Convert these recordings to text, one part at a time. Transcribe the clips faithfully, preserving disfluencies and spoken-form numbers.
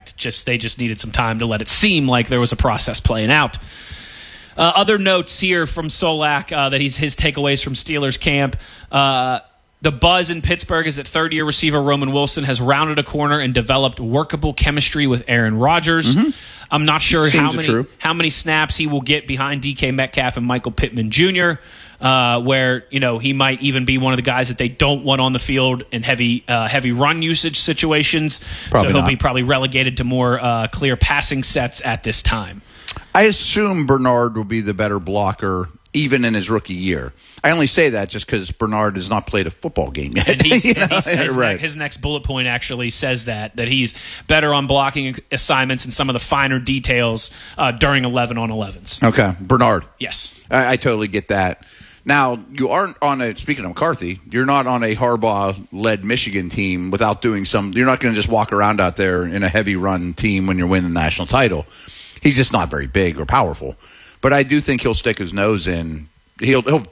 Just they just needed some time to let it seem like there was a process playing out. Uh, other notes here from Solak uh, that he's his takeaways from Steelers camp. Uh, the buzz in Pittsburgh is that third-year receiver Roman Wilson has rounded a corner and developed workable chemistry with Aaron Rodgers. Mm-hmm. I'm not sure how many how many snaps he will get behind D K Metcalf and Michael Pittman Junior, uh, where you know he might even be one of the guys that they don't want on the field in heavy uh, heavy run usage situations. Probably so he'll not. be probably relegated to more uh, clear passing sets at this time. I assume Bernard will be the better blocker even in his rookie year. I only say that just because Bernard has not played a football game yet. And, he's, and he's, his, right. ne- his next bullet point actually says that, that he's better on blocking assignments and some of the finer details uh, during eleven on elevens. Okay, Bernard. Yes. I, I totally get that. Now, you aren't on a, speaking of McCarthy, you're not on a Harbaugh-led Michigan team without doing some, you're not going to just walk around out there in a heavy run team when you're winning the national title. He's just not very big or powerful. But I do think he'll stick his nose in. He'll, he'll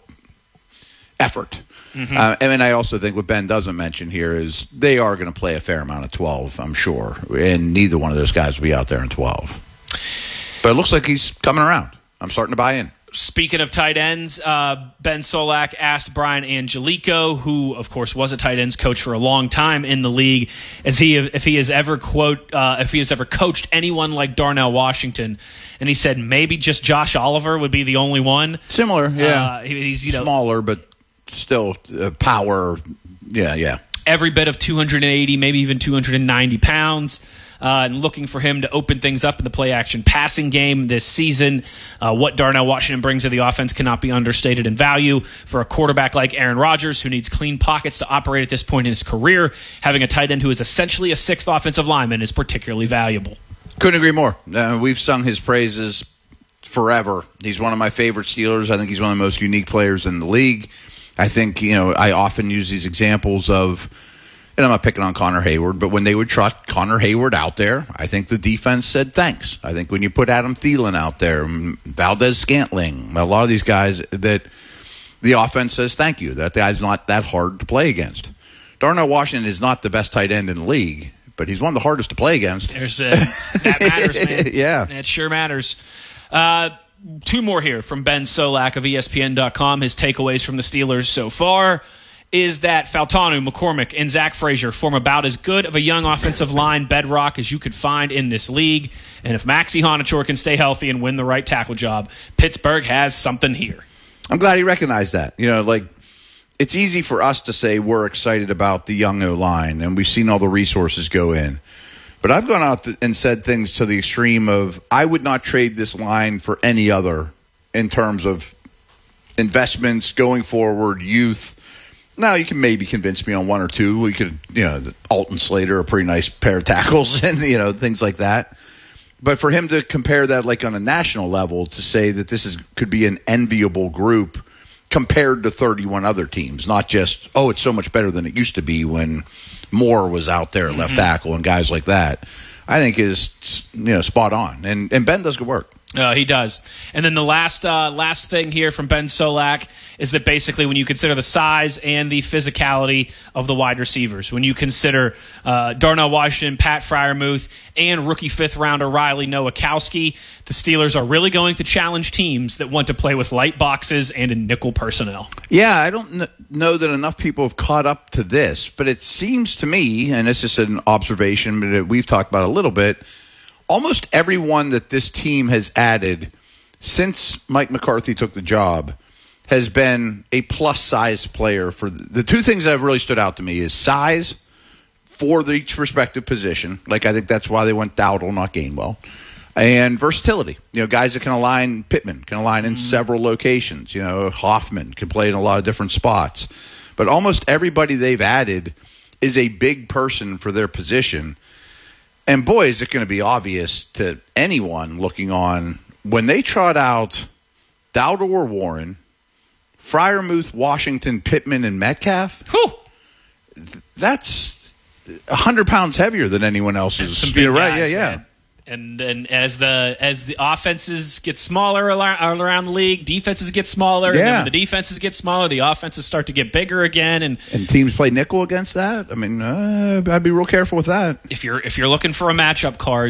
effort. Mm-hmm. Uh, and then I also think what Ben doesn't mention here is they are going to play a fair amount of twelve, I'm sure. And neither one of those guys will be out there in twelve. But it looks like he's coming around. I'm starting to buy in. Speaking of tight ends, uh, Ben Solak asked Brian Angelico, who, of course, was a tight ends coach for a long time in the league, as he if he has ever quote uh, if he has ever coached anyone like Darnell Washington, and he said maybe just Josh Oliver would be the only one. Similar, yeah. Uh, he's you know smaller, but still uh, power. Yeah, yeah. Every bit of two hundred eighty, maybe even two hundred ninety pounds. Uh, and looking for him to open things up in the play-action passing game this season. Uh, what Darnell Washington brings to the offense cannot be understated in value. For a quarterback like Aaron Rodgers, who needs clean pockets to operate at this point in his career, having a tight end who is essentially a sixth offensive lineman is particularly valuable. Couldn't agree more. Uh, we've sung his praises forever. He's one of my favorite Steelers. I think he's one of the most unique players in the league. I think, you know, I often use these examples of, and I'm not picking on Connor Hayward, but when they would trust Connor Hayward out there, I think the defense said thanks. I think when you put Adam Thielen out there, Valdez Scantling, a lot of these guys, that the offense says thank you. That guy's not that hard to play against. Darnell Washington is not the best tight end in the league, but he's one of the hardest to play against. There's a, that matters, man. Yeah. That sure matters. Uh, two more here from Ben Solak of E S P N dot com. His takeaways from the Steelers so far is that Fautanu, McCormick, and Zach Frazier form about as good of a young offensive line bedrock as you could find in this league. And if Maxie Honachor can stay healthy and win the right tackle job, Pittsburgh has something here. I'm glad he recognized that. You know, like, it's easy for us to say we're excited about the young O-line, and we've seen all the resources go in. But I've gone out and said things to the extreme of, I would not trade this line for any other in terms of investments going forward, youth. Now, you can maybe convince me on one or two. We could, you know, Alton Slater, a pretty nice pair of tackles and, you know, things like that. But for him to compare that like on a national level to say that this is could be an enviable group compared to thirty-one other teams, not just, oh, it's so much better than it used to be when Moore was out there at left mm-hmm. tackle and guys like that, I think is, you know, spot on. And, and Ben does good work. Uh, he does. And then the last uh, last thing here from Ben Solak is that basically when you consider the size and the physicality of the wide receivers, when you consider uh, Darnell Washington, Pat Freiermuth, and rookie fifth-rounder Riley Nowakowski, the Steelers are really going to challenge teams that want to play with light boxes and in nickel personnel. Yeah, I don't kn- know that enough people have caught up to this, but it seems to me, and it's just an observation that we've talked about a little bit, almost everyone that this team has added since Mike McCarthy took the job has been a plus-size player. For the, the two things that have really stood out to me is size for the, each respective position. Like, I think that's why they went Dowdle, not Gainwell. And versatility. You know, guys that can align, Pittman can align in mm-hmm. several locations. You know, Hoffman can play in a lot of different spots. But almost everybody they've added is a big person for their position. And boy, is it going to be obvious to anyone looking on when they trot out Dowdle or Warren, Freiermuth, Washington, Pittman, and Metcalf. Whew. That's one hundred pounds heavier than anyone else's. Some big right? guys, yeah, yeah. Man. And and as the as the offenses get smaller around, around the league, defenses get smaller. Yeah. And then when the defenses get smaller, the offenses start to get bigger again. And And teams play nickel against that. I mean, uh, I'd be real careful with that. if you're if you're looking for a matchup card,